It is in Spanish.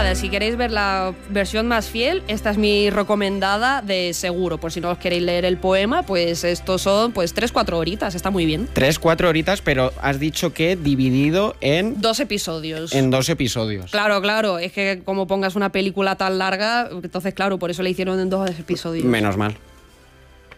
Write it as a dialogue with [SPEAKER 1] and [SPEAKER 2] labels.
[SPEAKER 1] nada, si queréis ver la versión más fiel, esta es mi recomendada de seguro. Por si no os queréis leer el poema, pues estos son pues 3-4 horitas, está muy bien.
[SPEAKER 2] 3-4 horitas, pero has dicho que dividido en...
[SPEAKER 1] 2 episodios.
[SPEAKER 2] En 2 episodios.
[SPEAKER 1] Claro, es que como pongas una película tan larga, entonces claro, por eso le hicieron en 2 episodios.
[SPEAKER 2] Menos mal.